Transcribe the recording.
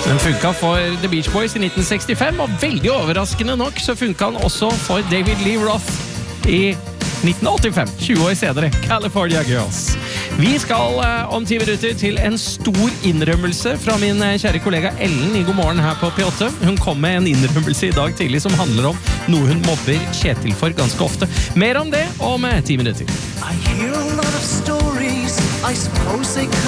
Den funket for The Beach Boys i 1965, og veldig overraskende nok så funket den også for David Lee Roth i 1985, 20 år senere, California Girls. Vi skal om 10 minutter til en stor innrømmelse fra min kjære kollega Ellen i God Morgen her på P8. Hun kom med en innrømmelse i dag tidlig som handler om noe hun mobber Kjetil for ganske ofte. Mer om det om 10 minutter. I hear a lot of stories, I suppose they